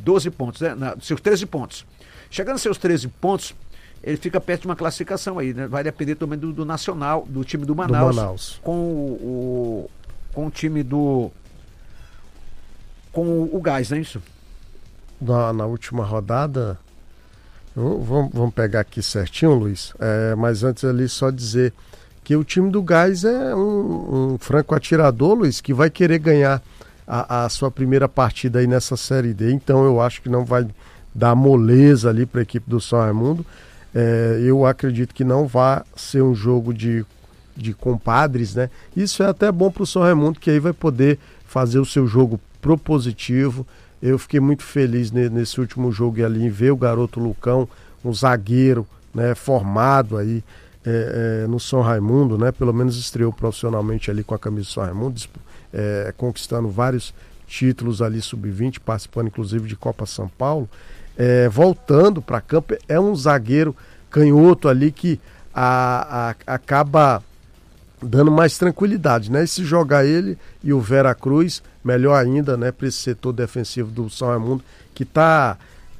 12 pontos, né? Seus 13 pontos. Chegando aos seus 13 pontos, ele fica perto de uma classificação aí, né? Vai depender também do Nacional, do time do Manaus. Com o time do... Com o Gás, não é isso? Na última rodada, vamos pegar aqui certinho, Luiz, mas antes ali só dizer que o time do Gás é um franco atirador, Luiz, que vai querer ganhar a sua primeira partida aí nessa Série D, então eu acho que não vai dar moleza ali para a equipe do São Raimundo. Eu acredito que não vai ser um jogo de compadres, né? Isso é até bom para o São Raimundo, que aí vai poder fazer o seu jogo propositivo. Eu fiquei muito feliz nesse último jogo ali em ver o garoto Lucão, um zagueiro, né, formado aí no São Raimundo, né? Pelo menos estreou profissionalmente ali com a camisa do São Raimundo, conquistando vários títulos ali sub-20, participando inclusive de Copa São Paulo. Voltando para campo, é um zagueiro canhoto ali que acaba dando mais tranquilidade, né? E se jogar ele e o Vera Cruz, melhor ainda, né? Para esse setor defensivo do São Raimundo, que tá,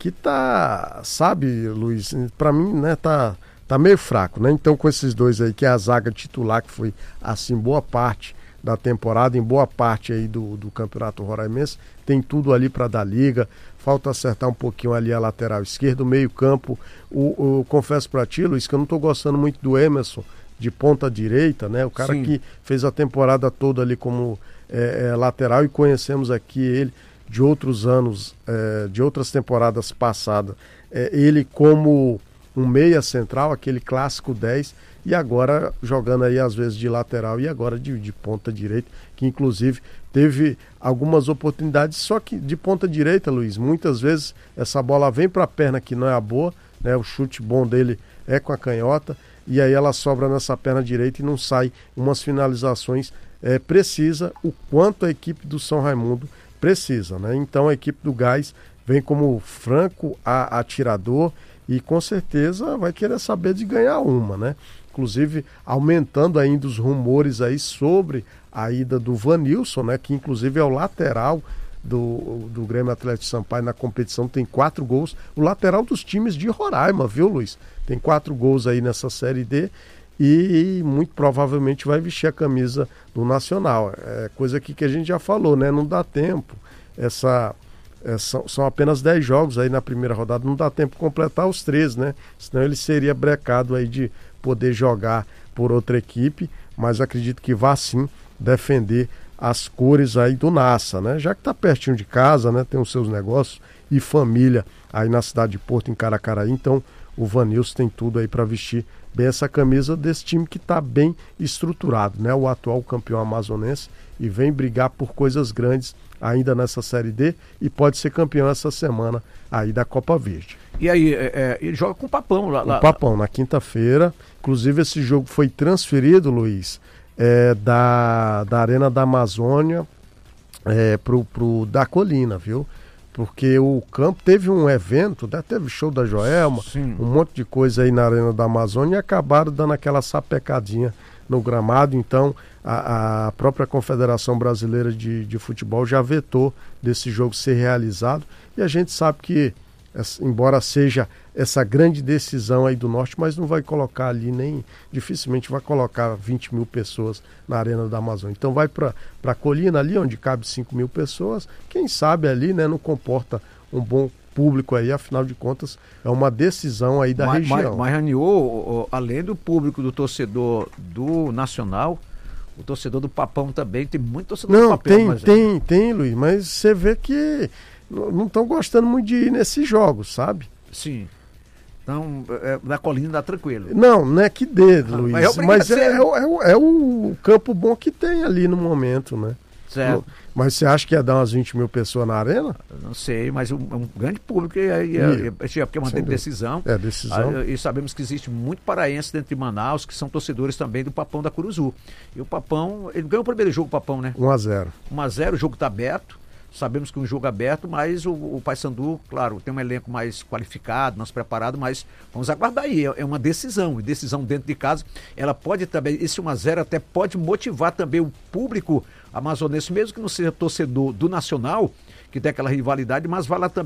sabe, Luiz, para mim, né? Tá meio fraco, né? Então com esses dois aí, que é a zaga titular, que foi assim boa parte da temporada, em boa parte aí do Campeonato Roraimense, tem tudo ali para dar liga. Falta acertar um pouquinho ali a lateral esquerda, o meio campo. Confesso para ti, Luiz, que eu não estou gostando muito do Emerson de ponta direita, né? O cara Sim. que fez a temporada toda ali como lateral, e conhecemos aqui ele de outros anos, de outras temporadas passadas. Ele como um meia central, aquele clássico 10, e agora jogando aí às vezes de lateral e agora de ponta direita, que inclusive teve algumas oportunidades, só que de ponta direita, Luiz, muitas vezes essa bola vem para a perna que não é a boa, né? O chute bom dele é com a canhota, e aí ela sobra nessa perna direita e não sai umas finalizações precisa, o quanto a equipe do São Raimundo precisa, né? Então a equipe do Gás vem como franco atirador e com certeza vai querer saber de ganhar uma, né? Inclusive aumentando ainda os rumores aí sobre a ida do Vanilson, né? Que inclusive é o lateral do Grêmio Atlético Sampaio na competição, tem 4 gols, o lateral dos times de Roraima, viu, Luiz? Tem 4 gols aí nessa Série D e muito provavelmente vai vestir a camisa do Nacional. Coisa que a gente já falou, né? Não dá tempo, são apenas 10 jogos aí na primeira rodada, não dá tempo de completar os 13, né? Senão ele seria brecado aí de poder jogar por outra equipe, mas acredito que vá sim defender as cores aí do Nassa, né? Já que tá pertinho de casa, né? Tem os seus negócios e família aí na cidade de Porto, em Caracaraí, então o Vanilson tem tudo aí para vestir bem essa camisa desse time que tá bem estruturado, né? O atual campeão amazonense, e vem brigar por coisas grandes ainda nessa Série D e pode ser campeão essa semana aí da Copa Verde. E aí, ele joga com o Papão lá. O Papão, na quinta-feira. Inclusive esse jogo foi transferido, Luiz, da Arena da Amazônia pro da Colina, viu? Porque o campo teve um evento, né? Teve show da Joelma, Sim. um monte de coisa aí na Arena da Amazônia, e acabaram dando aquela sapecadinha no gramado. Então a própria Confederação Brasileira de Futebol já vetou desse jogo ser realizado, e a gente sabe que, embora seja essa grande decisão aí do Norte, mas não vai colocar ali dificilmente vai colocar 20 mil pessoas na Arena da Amazônia. Então vai para a Colina ali, onde cabe 5 mil pessoas, quem sabe ali, né, não comporta um bom público aí, afinal de contas é uma decisão aí da região. Mas Raniô, além do público do torcedor do Nacional, o torcedor do Papão também, tem muito torcedor do Papão. Tem, Luiz, mas você vê que não estão gostando muito de ir nesses jogos, sabe? Sim. Então, na Colina dá tranquilo. Não é que dê, Luiz, mas é o campo bom que tem ali no momento, né? Certo. Mas você acha que ia dar umas 20 mil pessoas na arena? Não sei, mas um grande público porque mantém decisão. Decisão. E sabemos que existe muito paraense dentro de Manaus, que são torcedores também do Papão da Curuzu. E o Papão, ele ganhou o primeiro jogo, o Papão, né? 1-0. 1-0, o jogo está aberto. Sabemos que é um jogo aberto, mas o Paysandu, claro, tem um elenco mais qualificado, mais preparado, mas vamos aguardar aí. É uma decisão, e decisão dentro de casa. Ela pode também, esse 1-0 até pode motivar também o público amazonense, mesmo que não seja torcedor do Nacional, que tem aquela rivalidade, mas vai lá também